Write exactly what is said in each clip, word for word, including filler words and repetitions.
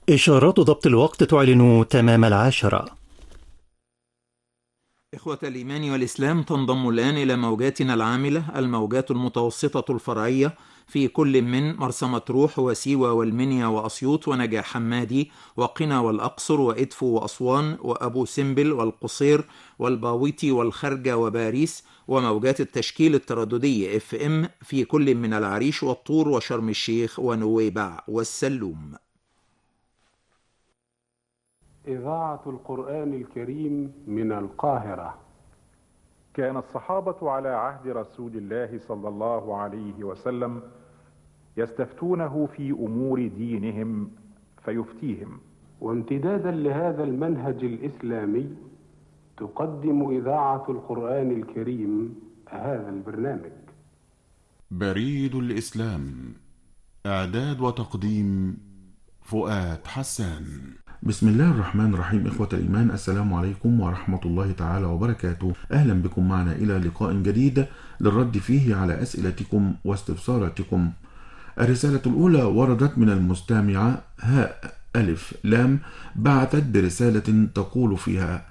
إشارات ضبط الوقت تعلن تمام العاشرة. إخوة الإيمان والإسلام، تنضم الآن إلى موجاتنا العاملة الموجات المتوسطة الفرعية في كل من مرسى مطروح وسيوة والمنيا وأسيوط ونجع حمادي وقنا والأقصر وإدفو وأسوان وأبو سمبل والقصير والباويتي والخرجة وباريس، وموجات التشكيل الترددي اف ام في كل من العريش والطور وشرم الشيخ ونويبع والسلوم. إذاعة القرآن الكريم من القاهرة. كان الصحابة على عهد رسول الله صلى الله عليه وسلم يستفتونه في أمور دينهم فيفتيهم. وامتدادا لهذا المنهج الإسلامي تقدم إذاعة القرآن الكريم هذا البرنامج. بريد الإسلام، إعداد وتقديم فؤاد حسان. بسم الله الرحمن الرحيم. إخوة الإيمان، السلام عليكم ورحمة الله تعالى وبركاته. أهلا بكم معنا إلى لقاء جديد للرد فيه على أسئلتكم واستفساراتكم. الرسالة الأولى وردت من المستمعة هاء ألف لام، بعثت برسالة تقول فيها: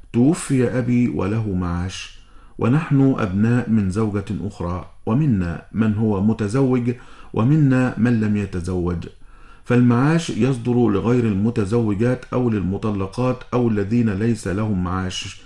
توفي أبي وله معاش، ونحن أبناء من زوجة أخرى، ومنا من هو متزوج ومنا من لم يتزوج، فالمعاش يصدر لغير المتزوجات أو للمطلقات أو الذين ليس لهم معاش.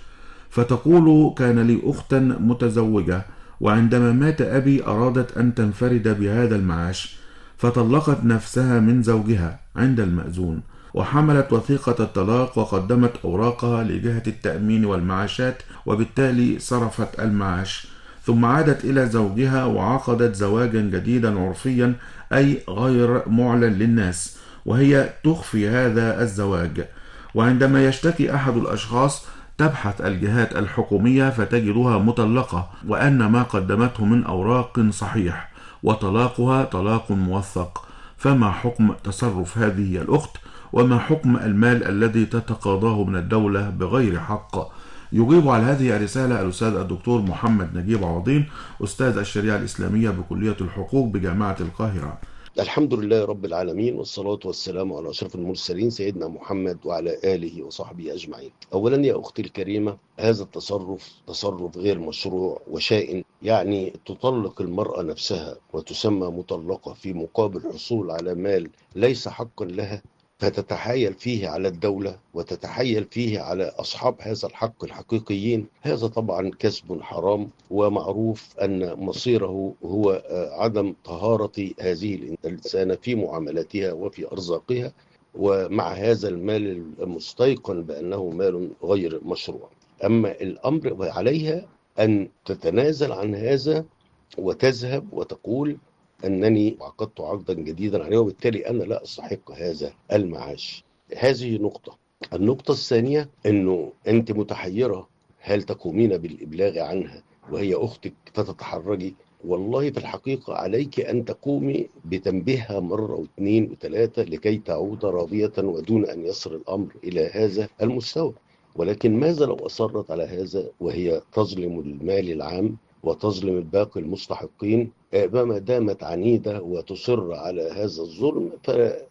فتقول: كان لي أختا متزوجة، وعندما مات أبي أرادت أن تنفرد بهذا المعاش، فطلقت نفسها من زوجها عند المأذون، وحملت وثيقة الطلاق وقدمت أوراقها لجهة التأمين والمعاشات، وبالتالي صرفت المعاش، ثم عادت إلى زوجها وعقدت زواجا جديدا عرفيا، أي غير معلن للناس، وهي تخفي هذا الزواج. وعندما يشتكي أحد الأشخاص تبحث الجهات الحكومية فتجدها مطلقة، وأن ما قدمته من أوراق صحيح، وطلاقها طلاق موثق. فما حكم تصرف هذه الأخت؟ وما حكم المال الذي تتقاضاه من الدولة بغير حق؟ يجيب على هذه الرسالة الأستاذ الدكتور محمد نجيب عوضين، أستاذ الشريعة الإسلامية بكلية الحقوق بجامعة القاهرة. الحمد لله رب العالمين، والصلاة والسلام على أشرف المرسلين سيدنا محمد وعلى آله وصحبه أجمعين. أولا يا أختي الكريمة، هذا التصرف تصرف غير مشروع وشائن، يعني تطلق المرأة نفسها وتسمى مطلقة في مقابل حصول على مال ليس حقا لها، فتتحايل فيه على الدولة وتتحايل فيه على أصحاب هذا الحق الحقيقيين. هذا طبعا كسب حرام، ومعروف أن مصيره هو عدم طهارة هذه الإنسانة في معاملاتها وفي أرزاقها، ومع هذا المال المستيقن بأنه مال غير مشروع. أما الأمر عليها أن تتنازل عن هذا وتذهب وتقول أنني عقدت عقدا جديدا عليه، وبالتالي أنا لا أستحق هذا المعاش. هذه نقطة. النقطة الثانية أنه أنت متحيرة، هل تقومين بالإبلاغ عنها وهي أختك فتتحرجي؟ والله في الحقيقة عليك أن تقومي بتنبيهها مرة واثنين وثلاثة لكي تعود راضية ودون أن يصل الأمر إلى هذا المستوى. ولكن ماذا لو أصرت على هذا وهي تظلم المال العام وتظلم الباقي المستحقين؟ ما دامت عنيدة وتصر على هذا الظلم فلا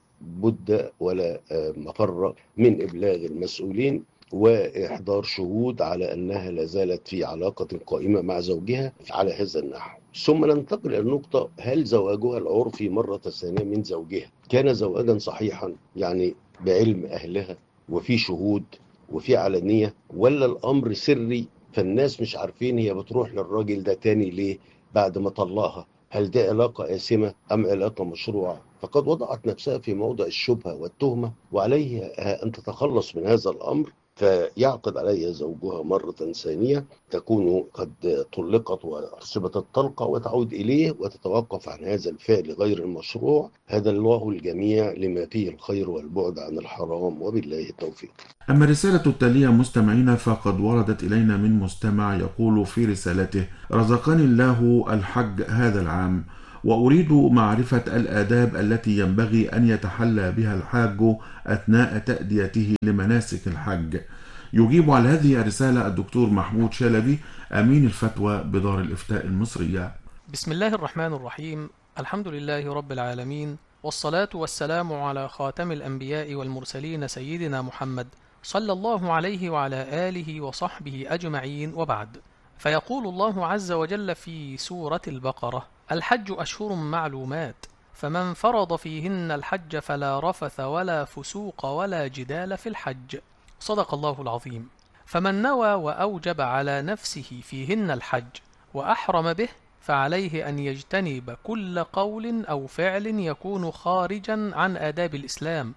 بد ولا مفر من إبلاغ المسؤولين وإحضار شهود على أنها لازالت في علاقة قائمة مع زوجها على هذا النحو. ثم ننتقل إلى النقطة: هل زواجها العرفي مرة ثانية من زوجها كان زواجا صحيحا، يعني بعلم أهلها وفي شهود وفي علنية، ولا الأمر سري فالناس مش عارفين هي بتروح للراجل ده تاني ليه بعد ما طلقها؟ هل دي علاقة آثمة أم علاقة مشروعة؟ فقد وضعت نفسها في موضع الشبهة والتهمة، وعليها أن تتخلص من هذا الأمر، فيعقد عليها زوجها مرة ثانية، تكون قد طلقت وحسبت الطلقة، وتعود إليه وتتوقف عن هذا الفعل غير المشروع. هذا الله الجميع لما فيه الخير والبعد عن الحرام، وبالله التوفيق. أما الرسالة التالية مستمعين فقد وردت إلينا من مستمع يقول في رسالته: رزقني الله الحج هذا العام، وأريد معرفة الآداب التي ينبغي أن يتحلى بها الحاج أثناء تأديته لمناسك الحج. يجيب على هذه الرسالة الدكتور محمود شلبي، أمين الفتوى بدار الإفتاء المصرية. بسم الله الرحمن الرحيم. الحمد لله رب العالمين، والصلاة والسلام على خاتم الأنبياء والمرسلين سيدنا محمد صلى الله عليه وعلى آله وصحبه أجمعين، وبعد. فيقول الله عز وجل في سورة البقرة: الحج أشهر معلومات، فمن فرض فيهن الحج فلا رفث ولا فسوق ولا جدال في الحج. صدق الله العظيم. فمن نوى وأوجب على نفسه فيهن الحج وأحرم به فعليه أن يجتنب كل قول أو فعل يكون خارجا عن آداب الإسلام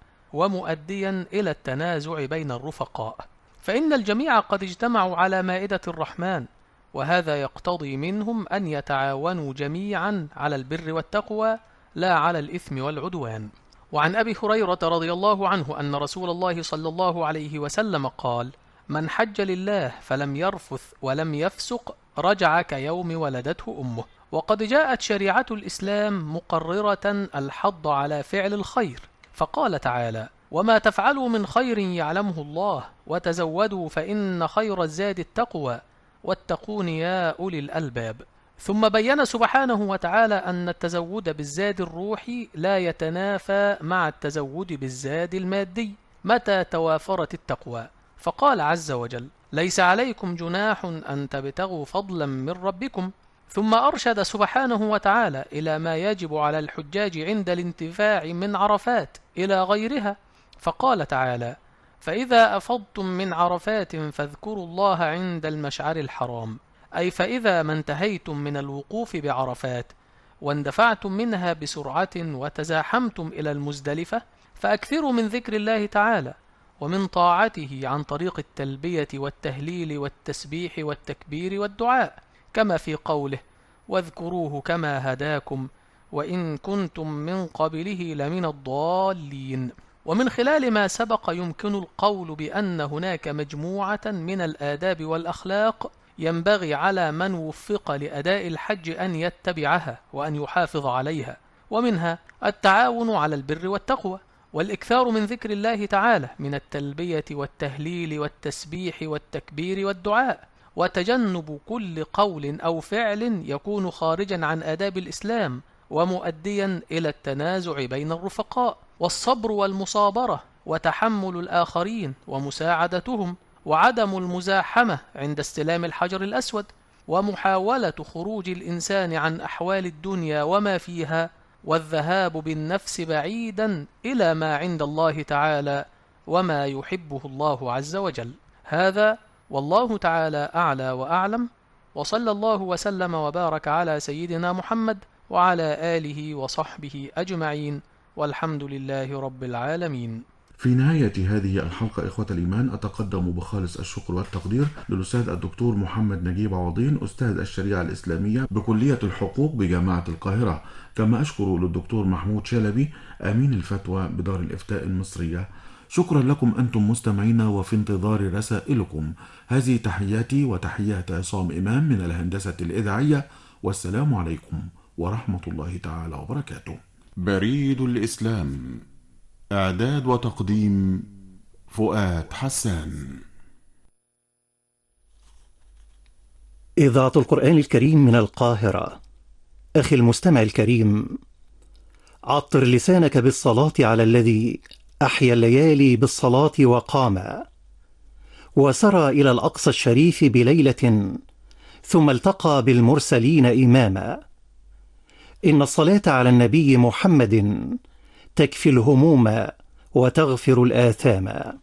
ومؤديا إلى التنازع بين الرفقاء، فإن الجميع قد اجتمعوا على مائدة الرحمن، وهذا يقتضي منهم أن يتعاونوا جميعا على البر والتقوى لا على الإثم والعدوان. وعن أبي هريرة رضي الله عنه أن رسول الله صلى الله عليه وسلم قال: من حج لله فلم يرفث ولم يفسق رجع كيوم ولدته أمه. وقد جاءت شريعة الإسلام مقررة الحض على فعل الخير، فقال تعالى: وما تفعلوا من خير يعلمه الله وتزودوا فإن خير الزاد التقوى واتقون يا أولي الألباب. ثم بين سبحانه وتعالى أن التزود بالزاد الروحي لا يتنافى مع التزود بالزاد المادي متى توافرت التقوى، فقال عز وجل: ليس عليكم جناح أن تبتغوا فضلا من ربكم. ثم أرشد سبحانه وتعالى إلى ما يجب على الحجاج عند الانتفاع من عرفات إلى غيرها، فقال تعالى: فإذا أفضتم من عرفات فاذكروا الله عند المشعر الحرام، أي فإذا ما انتهيتم من الوقوف بعرفات واندفعتم منها بسرعة وتزاحمتم إلى المزدلفة فأكثروا من ذكر الله تعالى ومن طاعته عن طريق التلبية والتهليل والتسبيح والتكبير والدعاء، كما في قوله: واذكروه كما هداكم وإن كنتم من قبله لمن الضالين. ومن خلال ما سبق يمكن القول بأن هناك مجموعة من الآداب والأخلاق ينبغي على من وفق لأداء الحج أن يتبعها وأن يحافظ عليها، ومنها التعاون على البر والتقوى، والإكثار من ذكر الله تعالى من التلبية والتهليل والتسبيح والتكبير والدعاء، وتجنب كل قول أو فعل يكون خارجا عن آداب الإسلام ومؤديا إلى التنازع بين الرفقاء، والصبر والمصابرة وتحمل الآخرين ومساعدتهم، وعدم المزاحمة عند استلام الحجر الأسود، ومحاولة خروج الإنسان عن أحوال الدنيا وما فيها، والذهاب بالنفس بعيدا إلى ما عند الله تعالى وما يحبه الله عز وجل. هذا والله تعالى أعلى وأعلم، وصلى الله وسلم وبارك على سيدنا محمد وعلى آله وصحبه أجمعين، والحمد لله رب العالمين. في نهاية هذه الحلقة إخوة الإيمان أتقدم بخالص الشكر والتقدير للأستاذ الدكتور محمد نجيب عوضين، أستاذ الشريعة الإسلامية بكلية الحقوق بجامعة القاهرة، كما أشكر للدكتور محمود شلبي أمين الفتوى بدار الإفتاء المصرية. شكرا لكم أنتم مستمعين، وفي انتظار رسائلكم. هذه تحياتي وتحيات عصام إمام من الهندسة الإذاعية، والسلام عليكم ورحمة الله تعالى وبركاته. بريد الإسلام، إعداد وتقديم فؤاد حسان. إذاعة القرآن الكريم من القاهرة. أخي المستمع الكريم، عطر لسانك بالصلاة على الذي أحيا الليالي بالصلاة وقام، وسرى إلى الأقصى الشريف بليلة ثم التقى بالمرسلين إماما. إن الصلاة على النبي محمد تكفي الهموم وتغفر الآثام.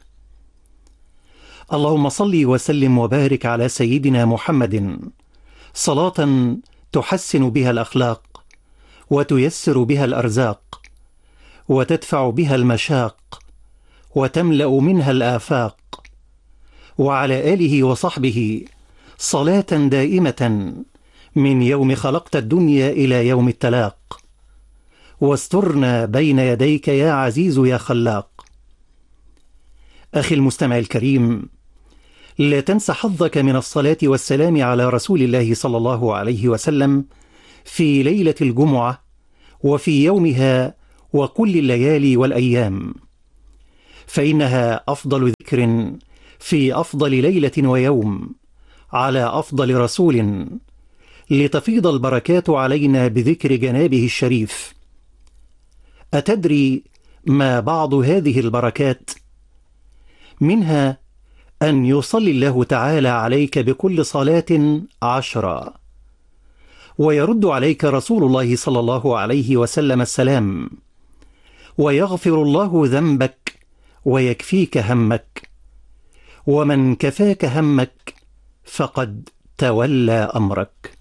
اللهم صل وسلم وبارك على سيدنا محمد صلاة تحسن بها الأخلاق وتيسر بها الأرزاق وتدفع بها المشاق وتملأ منها الآفاق، وعلى آله وصحبه صلاة دائمة من يوم خلقت الدنيا إلى يوم التلاق، واسترنا بين يديك يا عزيز يا خلاق. أخي المستمع الكريم، لا تنس حظك من الصلاة والسلام على رسول الله صلى الله عليه وسلم في ليلة الجمعة وفي يومها وكل الليالي والأيام، فإنها أفضل ذكر في أفضل ليلة ويوم على أفضل رسول، لتفيض البركات علينا بذكر جنابه الشريف. أتدري ما بعض هذه البركات؟ منها أن يصلي الله تعالى عليك بكل صلاة عشرا، ويرد عليك رسول الله صلى الله عليه وسلم السلام، ويغفر الله ذنبك ويكفيك همك، ومن كفاك همك فقد تولى أمرك.